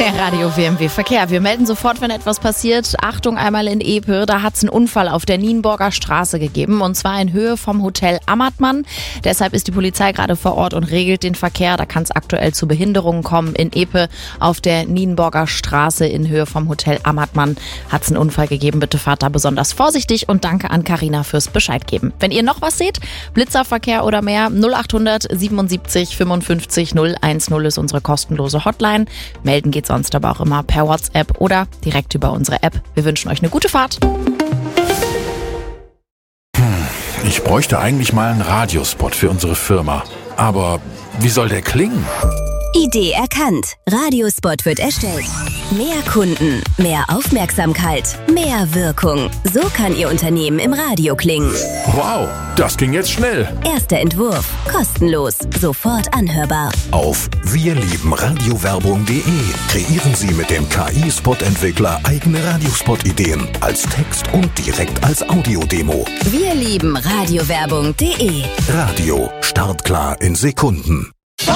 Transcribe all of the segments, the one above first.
Der Radio WMW Verkehr. Wir melden sofort, wenn etwas passiert. Achtung einmal in Epe, da hat es einen Unfall auf der Nienburger Straße gegeben und zwar in Höhe vom Hotel Ammertmann. Deshalb ist die Polizei gerade vor Ort und regelt den Verkehr. Da kann es aktuell zu Behinderungen kommen. In Epe auf der Nienburger Straße in Höhe vom Hotel Ammertmann hat es einen Unfall gegeben. Bitte fahrt da besonders vorsichtig und danke an Carina fürs Bescheid geben. Wenn ihr noch was seht, Blitzerverkehr oder mehr, 0800 77 55 010 ist unsere kostenlose Hotline. Melden geht sonst aber auch immer per WhatsApp oder direkt über unsere App. Wir wünschen euch eine gute Fahrt. Ich bräuchte eigentlich mal einen Radiospot für unsere Firma. Aber wie soll der klingen? Idee erkannt. Radiospot wird erstellt. Mehr Kunden, mehr Aufmerksamkeit, mehr Wirkung. So kann Ihr Unternehmen im Radio klingen. Wow, das ging jetzt schnell. Erster Entwurf. Kostenlos. Sofort anhörbar. Auf wirliebenradiowerbung.de kreieren Sie mit dem KI-Spot-Entwickler eigene Radiospot-Ideen als Text und direkt als Audiodemo. wirliebenradiowerbung.de Radio. Startklar in Sekunden.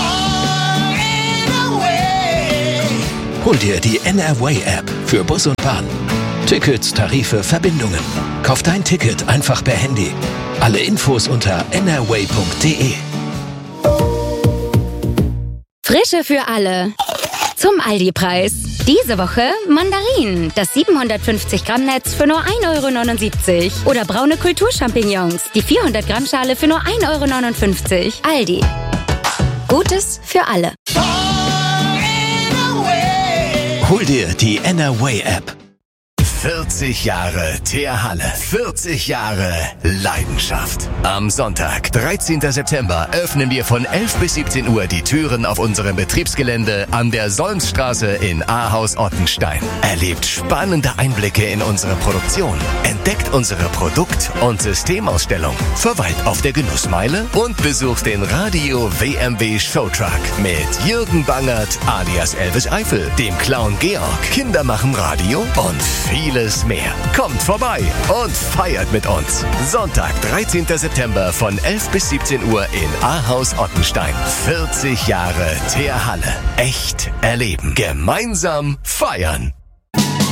Hol dir die NRWay-App für Bus und Bahn. Tickets, Tarife, Verbindungen. Kauf dein Ticket einfach per Handy. Alle Infos unter nrway.de. Frische für alle. Zum Aldi-Preis. Diese Woche Mandarinen, das 750 Gramm Netz für nur 1,79 €. Oder braune Kulturchampignons, die 400 Gramm Schale für nur 1,59 €. Aldi. Gutes für alle. Hol dir die NRWay-App. 40 Jahre Teerhalle. 40 Jahre Leidenschaft. Am Sonntag, 13. September, öffnen wir von 11 bis 17 Uhr die Türen auf unserem Betriebsgelände an der Solmsstraße in Ahaus-Ottenstein. Erlebt spannende Einblicke in unsere Produktion. Entdeckt unsere Produkt- und Systemausstellung. Verweilt auf der Genussmeile und besucht den Radio WMW Showtruck mit Jürgen Bangert alias Elvis Eifel, dem Clown Georg, Kinder machen Radio und vieles mehr. Kommt vorbei und feiert mit uns. Sonntag, 13. September von 11 bis 17 Uhr in Ahaus-Ottenstein. 40 Jahre Teerhalle. Echt erleben. Gemeinsam feiern.